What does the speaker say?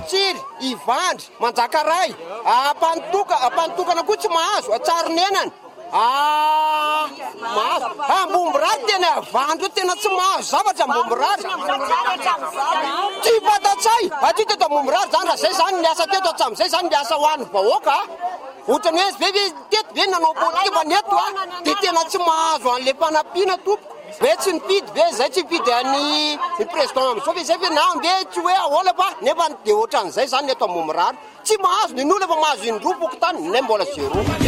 matsiry ivandry manjakaray ampantokana koa tsy mahazo atsarinenany mahazo ambomborary tena avandro tena tsy mahazo zavatra ambomborary tsy fatatsay aty teto ambomborary zany raha zay zany miasa teto atsam'izay zany miasa ho an'ny vahoaka ohatrany hoe ve teto ve nanao politika neto de tena tsy mahazo an'le mpanampiana tompoko ve tsy nipidy ve zay tsy mipidy ny président am'izao ve zay ve na mbe tsy hoe ahoana fa nefa de ohatran'izay zany neto ambomborary tsy mahazo ny nolo efa mahazo indroa boko tany nay mbola zéro